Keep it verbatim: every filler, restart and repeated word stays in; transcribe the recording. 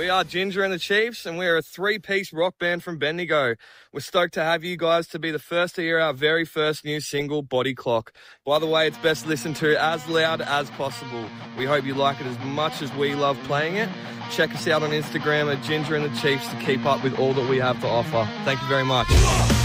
We are Ginger and the Chiefs, and we're a three-piece rock band from Bendigo. We're stoked to have you guys to be the first to hear our very first new single, Body Clock. By the way, it's best listened to as loud as possible. We hope you like it as much as we love playing it. Check us out on Instagram at Ginger and the Chiefs to keep up with all that we have to offer. Thank you very much.